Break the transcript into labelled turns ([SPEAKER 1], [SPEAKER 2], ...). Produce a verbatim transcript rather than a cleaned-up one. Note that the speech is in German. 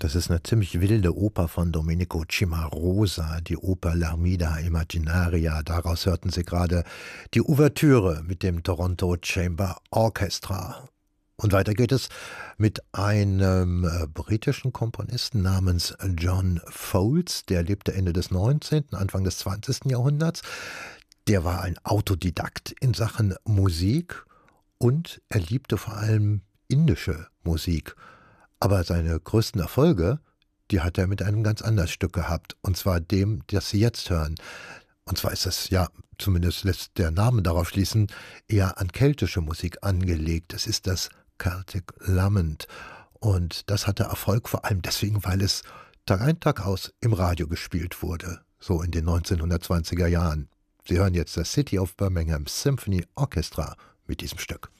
[SPEAKER 1] Das ist eine ziemlich wilde Oper von Domenico Cimarosa, die Oper L'Armida Immaginaria. Daraus hörten Sie gerade die Ouvertüre mit dem Toronto Chamber Orchestra. Und weiter geht es mit einem äh, britischen Komponisten namens John Fowles. Der lebte Ende des neunzehnten., Anfang des zwanzigsten. Jahrhunderts. Der war ein Autodidakt in Sachen Musik und er liebte vor allem indische Musik. Aber seine größten Erfolge, die hat er mit einem ganz anderen Stück gehabt. Und zwar dem, das Sie jetzt hören. Und zwar ist das, ja, zumindest lässt der Name darauf schließen, eher an keltische Musik angelegt. Es ist das Celtic Lament. Und das hatte Erfolg vor allem deswegen, weil es Tag ein, Tag aus im Radio gespielt wurde. So in den neunzehnhundertzwanziger Jahren. Sie hören jetzt das City of Birmingham Symphony Orchestra mit diesem Stück.